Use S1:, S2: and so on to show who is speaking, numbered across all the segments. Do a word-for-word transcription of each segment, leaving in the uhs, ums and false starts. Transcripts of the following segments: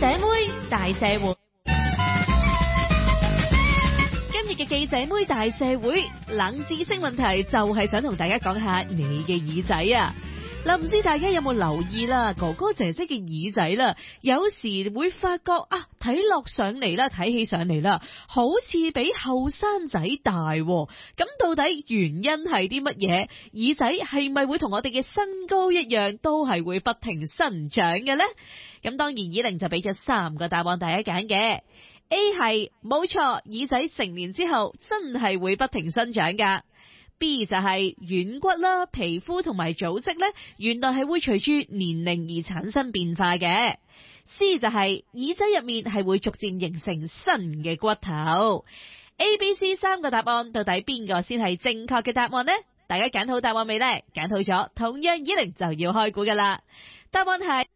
S1: 者妹大社會。今日嘅記者妹大社會冷知識問題就係想同大家講下你嘅耳仔啊！嗱，唔知大家有冇留意啦？哥哥姐姐嘅耳仔啦，有時會發覺啊，睇落上嚟啦，睇起上嚟啦，好似比後生仔大。咁到底原因係啲乜嘢？耳仔係咪會同我哋嘅身高一樣，都係會不停生長嘅呢？咁當然，以玲就俾咗三個答案大家揀嘅。A 係冇錯，耳仔成年之後真係會不停生長噶。B 就係軟骨啦、皮膚同埋組織咧，原來係會隨住年齡而產生變化嘅。C 就係耳仔入面係會逐漸形成新嘅骨頭。A、B、C 三個答案到底邊個先係正確嘅答案呢？大家揀好答案未呢？揀好咗，同樣以玲就要開估噶啦。答案係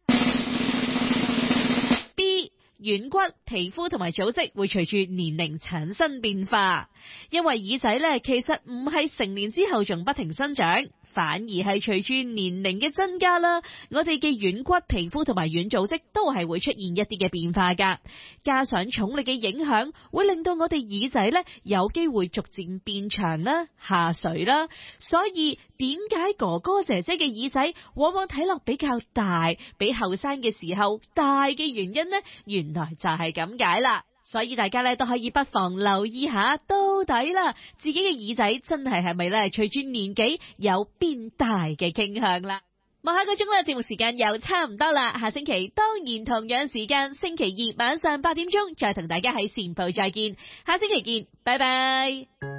S1: B。軟骨、皮膚同埋組織會隨住年齡產生變化，因為耳仔咧其實唔係成年之後仲不停生長，反而係隨住年齡嘅增加啦，我哋嘅軟骨、皮膚同埋軟組織都係會出現一啲嘅變化噶，加上重力嘅影響，會令到我哋耳仔咧有機會逐漸變長啦、下垂啦，所以點解哥哥姐姐嘅耳仔往往睇落比較大，比後生嘅時候大嘅原因呢？原來就係咁解啦。所以大家咧都可以不妨留意下，到底啦自己嘅耳仔真係係咪咧隨住年紀有變大嘅傾向啦。望下個鐘啦，節目時間又差唔多啦，下星期當然同樣時間，星期二晚上八點鐘再同大家喺線報再見，下星期見，拜拜。